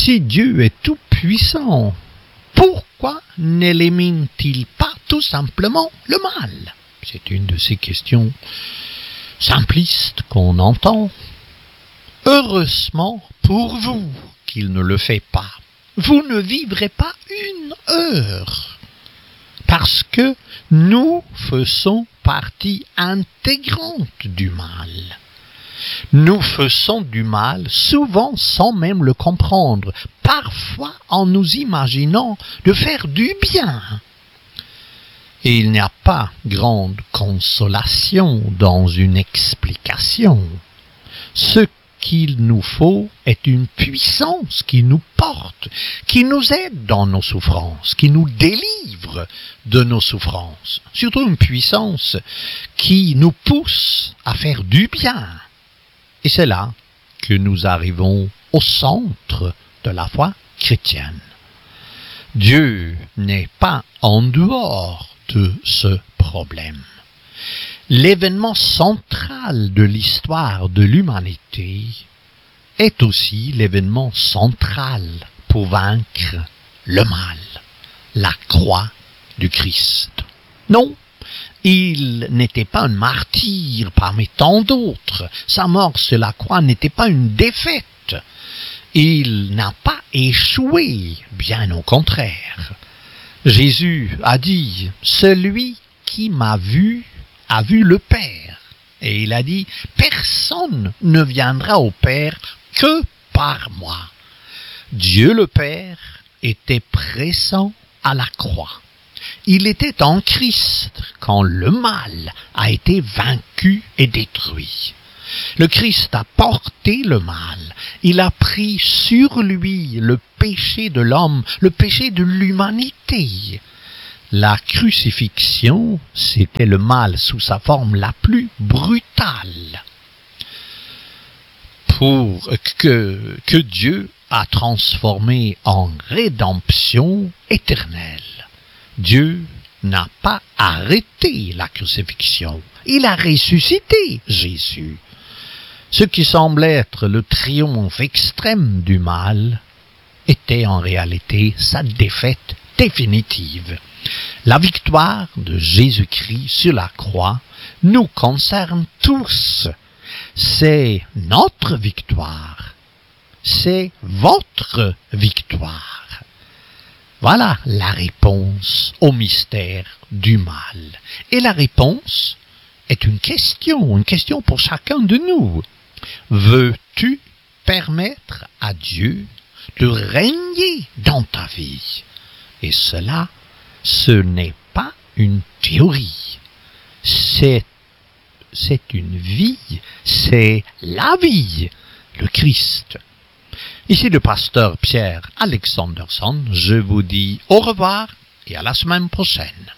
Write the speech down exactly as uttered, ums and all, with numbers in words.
Si Dieu est tout-puissant, pourquoi n'élimine-t-il pas tout simplement le mal? C'est une de ces questions simplistes qu'on entend. Heureusement pour vous qu'il ne le fait pas. Vous ne vivrez pas une heure, parce que nous faisons partie intégrante du mal. Nous faisons du mal souvent sans même le comprendre, parfois en nous imaginant de faire du bien. Et il n'y a pas grande consolation dans une explication. Ce qu'il nous faut est une puissance qui nous porte, qui nous aide dans nos souffrances, qui nous délivre de nos souffrances. Surtout une puissance qui nous pousse à faire du bien. Et c'est là que nous arrivons au centre de la foi chrétienne. Dieu n'est pas en dehors de ce problème. L'événement central de l'histoire de l'humanité est aussi l'événement central pour vaincre le mal, la croix du Christ. Non, il n'était pas un martyr parmi tant d'autres. Sa mort sur la croix n'était pas une défaite. Il n'a pas échoué, bien au contraire. Jésus a dit, « Celui qui m'a vu a vu le Père. » Et il a dit, « Personne ne viendra au Père que par moi. » Dieu le Père était présent à la croix. Il était en Christ quand le mal a été vaincu et détruit. Le Christ a porté le mal. Il a pris sur lui le péché de l'homme, le péché de l'humanité. La crucifixion, c'était le mal sous sa forme la plus brutale. Pour que, que Dieu a transformé en rédemption éternelle. Dieu n'a pas arrêté la crucifixion. Il a ressuscité Jésus. Ce qui semble être le triomphe extrême du mal était en réalité sa défaite définitive. La victoire de Jésus-Christ sur la croix nous concerne tous. C'est notre victoire. C'est votre victoire. Voilà la réponse au mystère du mal. Et la réponse est une question, une question pour chacun de nous. Veux-tu permettre à Dieu de régner dans ta vie? Et cela, ce n'est pas une théorie. C'est, c'est une vie, c'est la vie, le Christ. Ici le pasteur Pierre Alexanderson, je vous dis au revoir et à la semaine prochaine.